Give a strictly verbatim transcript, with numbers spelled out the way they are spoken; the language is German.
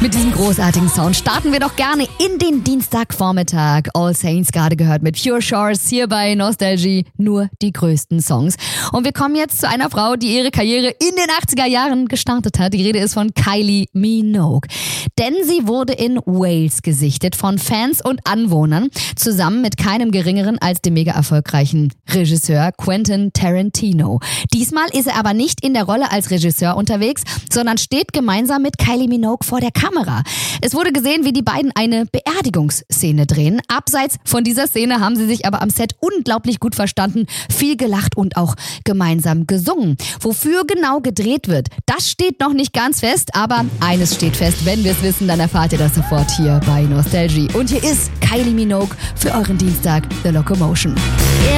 Mit diesem großartigen Sound starten wir doch gerne in den Dienstagvormittag. All Saints gerade gehört mit Pure Shores hier bei Nostalgie. Nur die größten Songs. Und wir kommen jetzt zu einer Frau, die ihre Karriere in den achtziger Jahren gestartet hat. Die Rede ist von Kylie Minogue. Denn sie wurde in Wales gesichtet von Fans und Anwohnern, zusammen mit keinem geringeren als dem mega erfolgreichen Regisseur Quentin Tarantino. Diesmal ist er aber nicht in der Rolle als Regisseur unterwegs, sondern steht gemeinsam mit Kylie Minogue vor der Kamera. Es wurde gesehen, wie die beiden eine Beerdigungsszene drehen. Abseits von dieser Szene haben sie sich aber am Set unglaublich gut verstanden, viel gelacht und auch gemeinsam gesungen. Wofür genau gedreht wird, das steht noch nicht ganz fest, aber eines steht fest, wenn wir es wissen, dann erfahrt ihr das sofort hier bei Nostalgie. Und hier ist Kylie Minogue für euren Dienstag, The Locomotion.